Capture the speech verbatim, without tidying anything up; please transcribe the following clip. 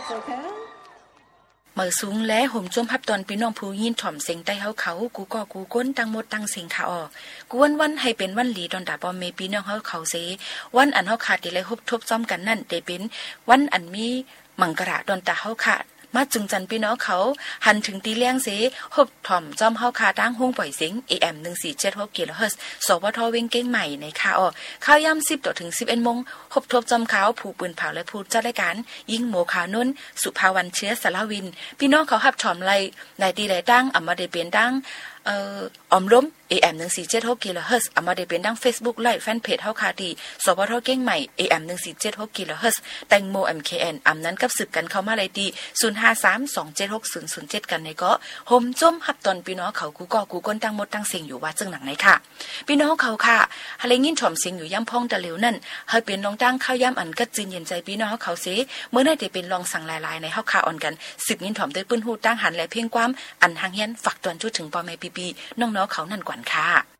เมื่อสูงและห่มจมพับตอนพี่น้องผู้ยินถ่อมเสียงใต้เฮาเขากูก็กูก้นตั้งหมดตั้งเสียงท่าออกกูวันวันให้เป็นวันหลีดอนดาปอมเมพี่น้องเฮาเขาเสวันอันเฮาขาดที่เลยฮบทบซ้อมกันนั่นได้เป็นวันอันมีมังกระดอนตาเฮาขาดมาจึงจันพี่น้องเขาหันถึงตีเลี้ยงเสฮบถ่อมจอมเฮาคาตั้งห้องปล่อยเสียง เอ เอ็ม หนึ่งสี่เจ็ดหก กิโลเฮิรตซ์สวทเว้งเก้งใหม่ในข่าวข่าวยามสิบต่อถึงสิบเอ็ดโมงฮบทบจอมเขาผู้ปืนเผาและผู้จัดรายการยิ่งโมขาวนุ่นสุภาวันเชื้อสารวินพี่น้องเขาหับถ่อมไล่ในตีไหลตั้งอำมาได้เปลี่ยนตั้งเอ่อออมล้ม เอ เอ็ม หนึ่งสี่เจ็ดหก กิโลเฮิรตซ์อำมาได้เป็นดัง Facebook ไลฟ์แฟนเพจเฮาคาดีสวทเก้งใหม่ เอ เอ็ม หนึ่งสี่เจ็ดหก กิโลเฮิรตซ์แตงโม เอ็ม เค เอ็น อำนั้นกับสืบกันเข้ามาเลยดีศูนย์ ห้า สาม สอง เจ็ด หก ศูนย์ ศูนย์ เจ็ดกันในก็ห่มจมหับตอนพี่น้องเขากูก็กูก้นตั้งหมดตั้งเสียงอยู่ว่าจึงหนังไหนค่ะพี่น้องเขาค่ะหะเลงินถ่อมเสียงอยู่ย่ำพองตะเหลวนั่นเฮาเป็นลองตั้งข้าวย่ำอันก็จืนเย็นใจพี่น้องเขาเสเมื่อได้ได้เป็นลองสั่งหลายๆในเฮาคาอ่อนกันสิบงินถ่อมด้วยปืนฮู้ตั้งหันและเพียงความอันทางเฮียนฝากตอนจุดถึงปอแม่ปีๆน้องๆเขานั่นกวนค่ะ